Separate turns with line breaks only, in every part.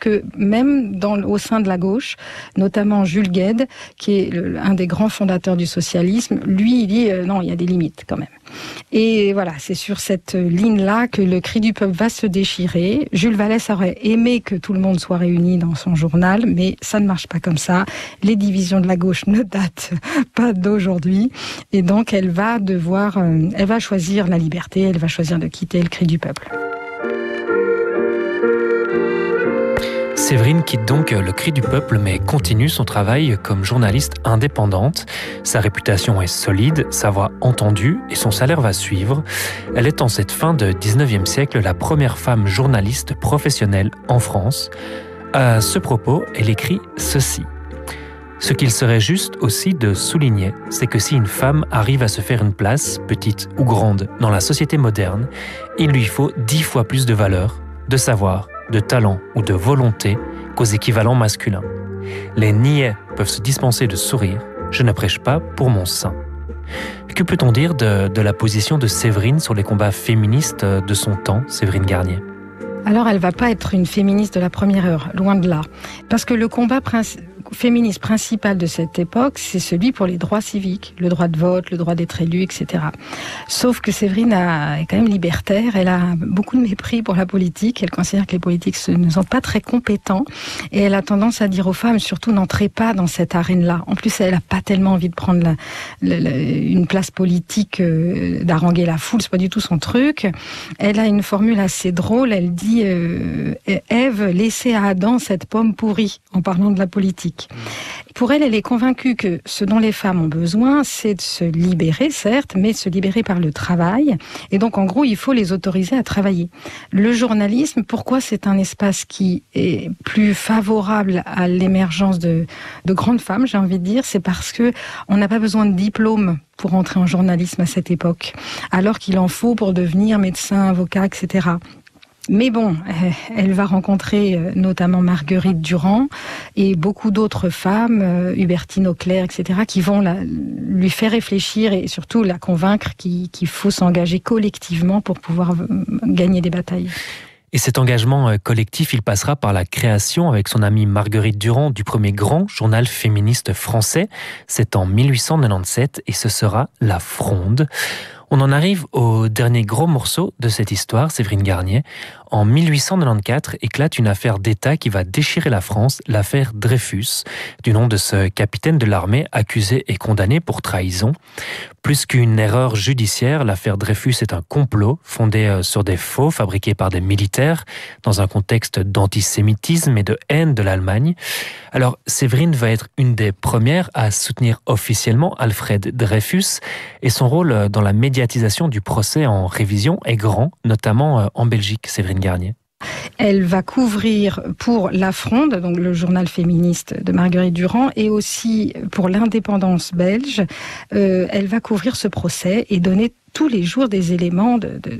que même au sein de la gauche, notamment Jules Guesde, qui est un des grands fondateurs du socialisme, lui, il dit non, il y a des limites quand même. Et voilà, c'est sur cette ligne-là que le cri du peuple va se déchirer. Jules Vallès aurait aimé que tout le monde soit réuni dans son journal, mais ça ne marche pas comme ça. Les divisions de la gauche ne datent pas d'aujourd'hui. Et donc, elle va choisir la liberté, elle va choisir de quitter le cri du peuple.
Séverine quitte donc le cri du peuple, mais continue son travail comme journaliste indépendante. Sa réputation est solide, sa voix entendue et son salaire va suivre. Elle est en cette fin de 19e siècle la première femme journaliste professionnelle en France. À ce propos, elle écrit ceci. Ce qu'il serait juste aussi de souligner, c'est que si une femme arrive à se faire une place, petite ou grande, dans la société moderne, il lui faut 10 fois plus de valeur, de savoir, de talent ou de volonté qu'aux équivalents masculins. Les niais peuvent se dispenser de sourire, je ne prêche pas pour mon sein. Que peut-on dire de la position de Séverine sur les combats féministes de son temps, Séverine Garnier ?
Alors, elle ne va pas être une féministe de la première heure, loin de là. Parce que le combat féministe principal de cette époque, c'est celui pour les droits civiques, le droit de vote, le droit d'être élu, etc. Sauf que Séverine est quand même libertaire, elle a beaucoup de mépris pour la politique, elle considère que les politiques ne sont pas très compétents, et elle a tendance à dire aux femmes, surtout n'entrez pas dans cette arène-là. En plus, elle n'a pas tellement envie de prendre une place politique, d'haranguer la foule, c'est pas du tout son truc. Elle a une formule assez drôle, elle dit Ève, laissez à Adam cette pomme pourrie, en parlant de la politique. Pour elle, elle est convaincue que ce dont les femmes ont besoin, c'est de se libérer, certes, mais de se libérer par le travail. Et donc, en gros, il faut les autoriser à travailler. Le journalisme, pourquoi c'est un espace qui est plus favorable à l'émergence de grandes femmes, j'ai envie de dire, c'est parce que on n'a pas besoin de diplôme pour entrer en journalisme à cette époque, alors qu'il en faut pour devenir médecin, avocat, etc. Mais bon, elle va rencontrer notamment Marguerite Durand et beaucoup d'autres femmes, Hubertine Auclair, etc., qui vont lui faire réfléchir et surtout la convaincre qu'il faut s'engager collectivement pour pouvoir gagner des batailles.
Et cet engagement collectif, il passera par la création avec son amie Marguerite Durand du premier grand journal féministe français. C'est en 1897 et ce sera La Fronde. On en arrive au dernier gros morceau de cette histoire, Séverine Garnier. En 1894 éclate une affaire d'État qui va déchirer la France, l'affaire Dreyfus, du nom de ce capitaine de l'armée accusé et condamné pour trahison. Plus qu'une erreur judiciaire, l'affaire Dreyfus est un complot fondé sur des faux fabriqués par des militaires dans un contexte d'antisémitisme et de haine de l'Allemagne. Alors, Séverine va être une des premières à soutenir officiellement Alfred Dreyfus et son rôle dans la médiatisation du procès en révision est grand, notamment en Belgique, Séverine Garnier.
Elle va couvrir pour La Fronde, donc le journal féministe de Marguerite Durand, et aussi pour l'Indépendance belge. Elle va couvrir ce procès et donner tous les jours des éléments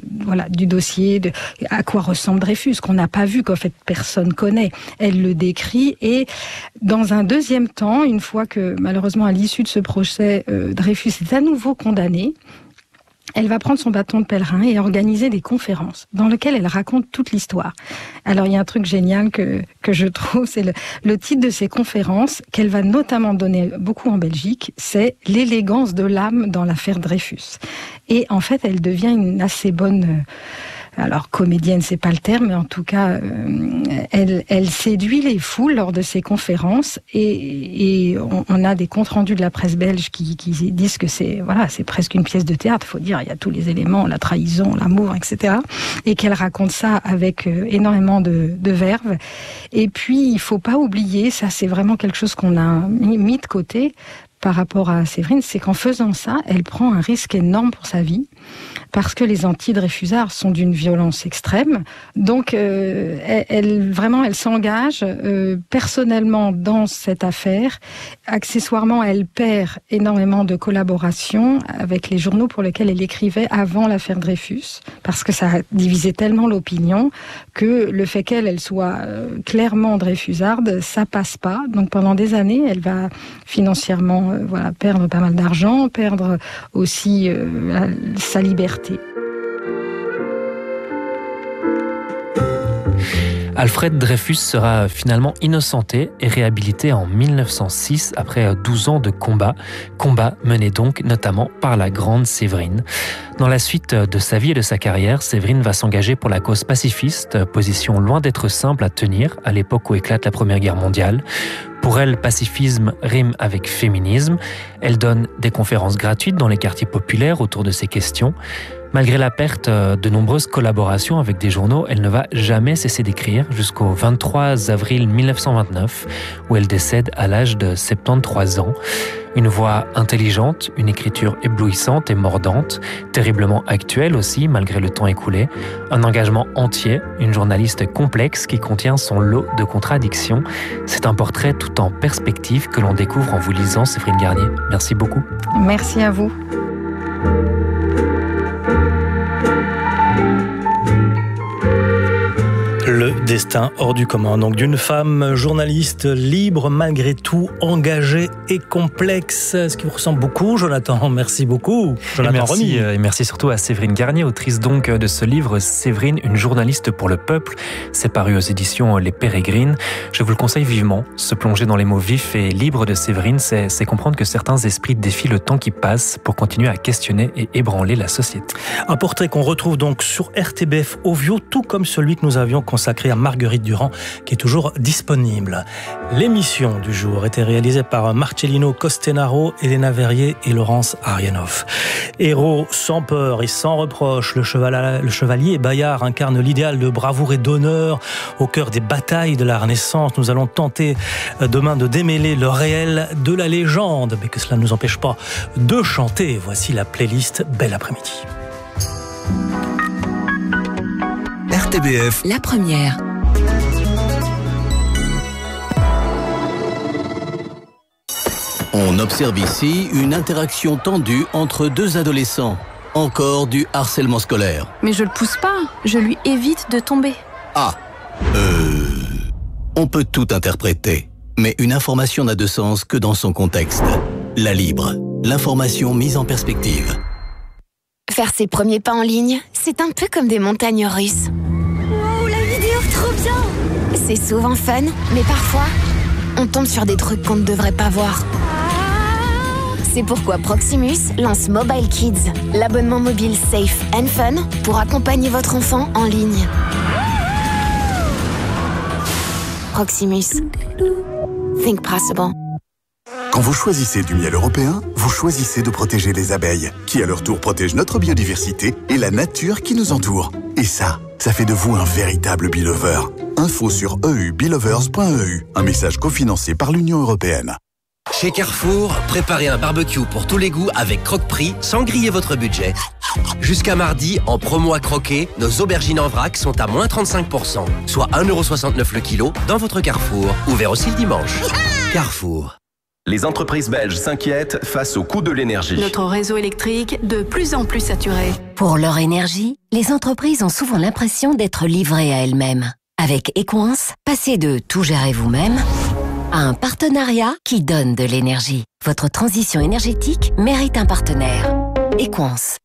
du dossier, à quoi ressemble Dreyfus, qu'on n'a pas vu, qu'en fait personne connaît. Elle le décrit et dans un deuxième temps, une fois que malheureusement à l'issue de ce procès, Dreyfus est à nouveau condamné, elle va prendre son bâton de pèlerin et organiser des conférences dans lesquelles elle raconte toute l'histoire. Alors, il y a un truc génial que je trouve, c'est le titre de ces conférences, qu'elle va notamment donner beaucoup en Belgique, c'est « L'élégance de l'âme dans l'affaire Dreyfus ». Et en fait, elle devient une assez bonne... Alors, comédienne, c'est pas le terme, mais en tout cas, elle séduit les foules lors de ses conférences et on a des comptes rendus de la presse belge qui disent que c'est presque une pièce de théâtre. Faut dire, il y a tous les éléments, la trahison, l'amour, etc. Et qu'elle raconte ça avec énormément de verve. Et puis, il faut pas oublier, ça c'est vraiment quelque chose qu'on a mis de côté par rapport à Séverine, c'est qu'en faisant ça, elle prend un risque énorme pour sa vie. Parce que les anti-Dreyfusards sont d'une violence extrême. Donc, elle s'engage personnellement dans cette affaire. Accessoirement, elle perd énormément de collaborations avec les journaux pour lesquels elle écrivait avant l'affaire Dreyfus, parce que ça a divisé tellement l'opinion que le fait qu'elle soit clairement dreyfusarde, ça passe pas. Donc, pendant des années, elle va financièrement perdre pas mal d'argent, perdre aussi sa liberté.
Alfred Dreyfus sera finalement innocenté et réhabilité en 1906 après 12 ans de combat mené donc notamment par la grande Séverine. Dans la suite de sa vie et de sa carrière, Séverine va s'engager pour la cause pacifiste, position loin d'être simple à tenir à l'époque où éclate la Première Guerre mondiale. Pour elle, pacifisme rime avec féminisme. Elle donne des conférences gratuites dans les quartiers populaires autour de ces questions. Malgré la perte de nombreuses collaborations avec des journaux, elle ne va jamais cesser d'écrire jusqu'au 23 avril 1929, où elle décède à l'âge de 73 ans. Une voix intelligente, une écriture éblouissante et mordante, terriblement actuelle aussi, malgré le temps écoulé. Un engagement entier, une journaliste complexe qui contient son lot de contradictions. C'est un portrait tout en perspective que l'on découvre en vous lisant, Séverine Garnier. Merci beaucoup.
Merci à vous.
Le destin hors du commun, donc d'une femme journaliste libre, malgré tout engagée et complexe. Ce qui vous ressemble beaucoup, Jonathan. Merci beaucoup, Jonathan Remy.
Et merci surtout à Séverine Garnier, autrice donc de ce livre Séverine, une journaliste pour le peuple. C'est paru aux éditions Les Pérégrines. Je vous le conseille vivement. Se plonger dans les mots vifs et libres de Séverine, c'est comprendre que certains esprits défient le temps qui passe pour continuer à questionner et ébranler la société.
Un portrait qu'on retrouve donc sur RTBF Ovio, tout comme celui que nous avions consacré à Marguerite Durand, qui est toujours disponible. L'émission du jour était réalisée par Marcellino Costenaro, Elena Verrier et Laurence Arianoff. Héros sans peur et sans reproche, le chevalier Bayard incarne l'idéal de bravoure et d'honneur au cœur des batailles de la Renaissance. Nous allons tenter demain de démêler le réel de la légende, mais que cela ne nous empêche pas de chanter. Voici la playlist Bel après-midi.
RTBF, la première.
On observe ici une interaction tendue entre deux adolescents. Encore du harcèlement scolaire.
Mais je le pousse pas, je lui évite de tomber.
On peut tout interpréter, mais une information n'a de sens que dans son contexte. La Libre, l'information mise en perspective.
Faire ses premiers pas en ligne, c'est un peu comme des montagnes russes. Wow, la vidéo, trop bien! C'est souvent fun, mais parfois, on tombe sur des trucs qu'on ne devrait pas voir. C'est pourquoi Proximus lance Mobile Kids, l'abonnement mobile safe and fun pour accompagner votre enfant en ligne. Proximus. Think possible.
Quand vous choisissez du miel européen, vous choisissez de protéger les abeilles, qui à leur tour protègent notre biodiversité et la nature qui nous entoure. Et ça fait de vous un véritable belover. Info sur eubelovers.eu, un message cofinancé par l'Union européenne.
Chez Carrefour, préparez un barbecue pour tous les goûts avec Croque-Prix sans griller votre budget. Jusqu'à mardi, en promo à croquer, nos aubergines en vrac sont à moins 35%, soit 1,69€ le kilo dans votre Carrefour. Ouvert aussi le dimanche. Carrefour.
Les entreprises belges s'inquiètent face au coût de l'énergie.
Notre réseau électrique de plus en plus saturé.
Pour leur énergie, les entreprises ont souvent l'impression d'être livrées à elles-mêmes. Avec Equance, passez de tout gérer vous-même à un partenariat qui donne de l'énergie. Votre transition énergétique mérite un partenaire. Equance.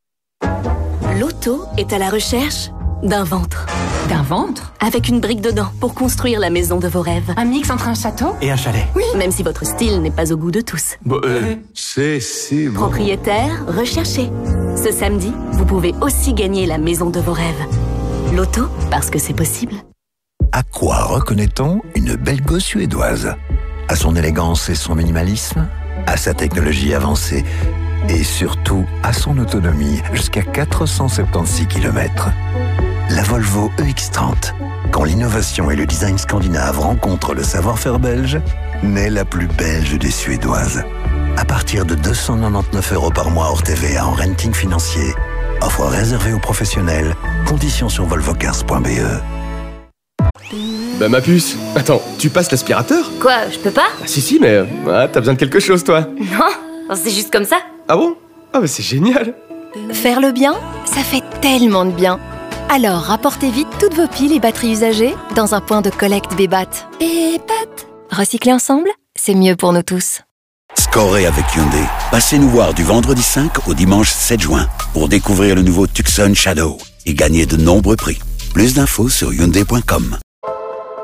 Loto est à la recherche d'un ventre.
D'un ventre?
Avec une brique dedans pour construire la maison de vos rêves.
Un mix entre un château
et un chalet.
Oui, même si votre style n'est pas au goût de tous.
C'est si bon.
Propriétaire, recherché. Ce samedi, vous pouvez aussi gagner la maison de vos rêves. Loto, parce que c'est possible.
À quoi reconnaît-on une belle gosse suédoise? À son élégance et son minimalisme? À sa technologie avancée? Et surtout à son autonomie jusqu'à 476 km. La Volvo EX30, quand l'innovation et le design scandinave rencontrent le savoir-faire belge, naît la plus belge des Suédoises. À partir de 299€ par mois hors TVA en renting financier. Offre réservée aux professionnels. Conditions sur volvocars.be.
Bah ma puce, attends, tu passes l'aspirateur?
Quoi, je peux pas?
Si, mais t'as besoin de quelque chose toi?
Non, c'est juste comme ça.
Ah bon? Ah bah c'est génial.
Faire le bien, ça fait tellement de bien. Alors rapportez vite toutes vos piles et batteries usagées dans un point de collecte Bébat. Bébat. Recycler ensemble, c'est mieux pour nous tous.
Scorez avec Hyundai. Passez nous voir du vendredi 5 au dimanche 7 juin pour découvrir le nouveau Tucson Shadow et gagner de nombreux prix. Plus d'infos sur Hyundai.com.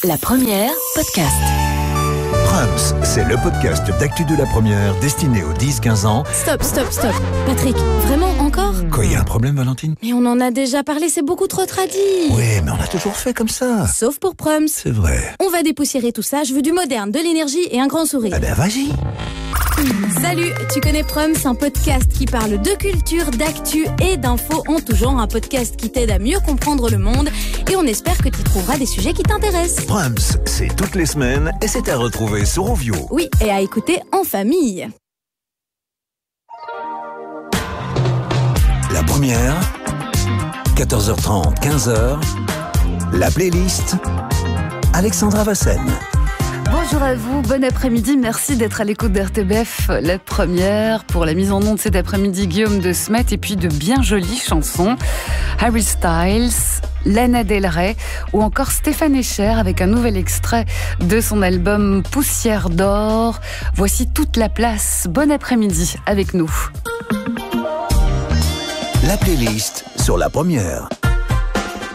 La Première, podcast.
Prums, c'est le podcast d'actu de La Première destiné aux 10-15 ans.
Stop. Patrick, vraiment encore ?
Quoi, y a un problème, Valentine ?
Mais on en a déjà parlé, c'est beaucoup trop tradit.
Oui, mais on a toujours fait comme ça.
Sauf pour Prums.
C'est vrai.
On va dépoussiérer tout ça, je veux du moderne, de l'énergie et un grand sourire.
Eh ben, vas-y.
Salut, tu connais Prums, un podcast qui parle de culture, d'actu et d'infos en tout genre, un podcast qui t'aide à mieux comprendre le monde et on espère que tu trouveras des sujets qui t'intéressent.
Prums, c'est toutes les semaines et c'est à retrouver sur Ovio.
Oui, et à écouter en famille.
La Première, 14h30, 15h, la playlist, Alexandra Vassen.
Bonjour à vous, bon après-midi, merci d'être à l'écoute d'RTBF, La Première, pour la mise en onde cet après-midi, Guillaume de Smet, et puis de bien jolies chansons, Harry Styles, Lana Del Rey, ou encore Stéphane Echer avec un nouvel extrait de son album Poussière d'or. Voici toute la place, bon après-midi avec nous.
La playlist sur La Première.